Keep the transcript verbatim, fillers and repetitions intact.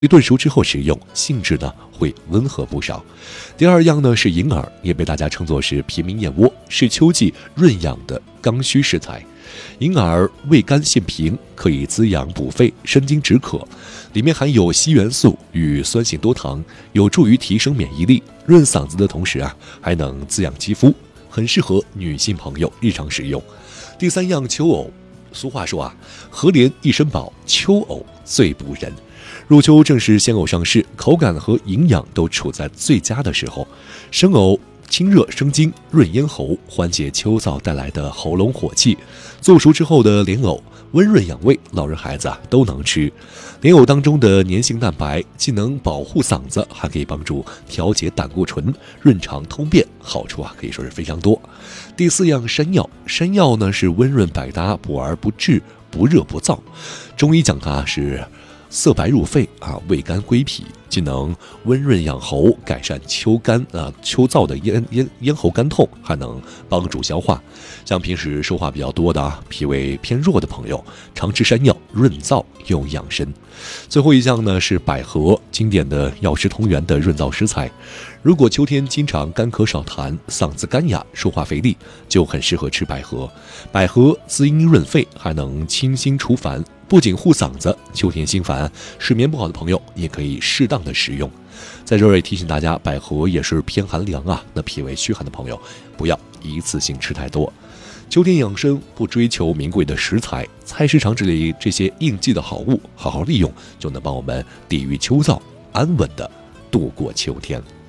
炖熟之后食用，性质呢会温和不少。第二样呢是银耳，也被大家称作是平民燕窝，是秋季润养的刚需食材。银耳味甘性平，可以滋养补肺、生津止渴，里面含有硒元素与酸性多糖，有助于提升免疫力，润嗓子的同时啊，还能滋养肌肤，很适合女性朋友日常使用。第三样秋藕，俗话说啊，荷莲一身饱，秋藕最补人。入秋正是鲜藕上市，口感和营养都处在最佳的时候。生藕清热生津，润咽喉，缓解秋燥带来的喉咙火气。做熟之后的莲藕温润养胃，老人孩子啊都能吃。莲藕当中的粘性蛋白既能保护嗓子，还可以帮助调节胆固醇，润肠通便，好处啊可以说是非常多。第四样山药，山药呢是温润百搭，补而不滞，不热不燥。中医讲它是色白入肺啊，味甘归脾，既能温润养喉，改善秋干啊秋燥的咽咽咽喉干痛，还能帮助消化。像平时说话比较多的啊，脾胃偏弱的朋友，常吃山药润燥又养生。最后一项呢是百合，经典的药食同源的润燥食材。如果秋天经常干咳少痰，嗓子干哑，说话费力，就很适合吃百合。百合滋阴润肺，还能清心除烦，不仅护嗓子，秋天心烦、睡眠不好的朋友也可以适当的食用。在这儿也提醒大家，百合也是偏寒凉啊，那脾胃虚寒的朋友不要一次性吃太多。秋天养生不追求名贵的食材，菜市场这里这些应季的好物，好好利用，就能帮我们抵御秋燥，安稳的度过秋天。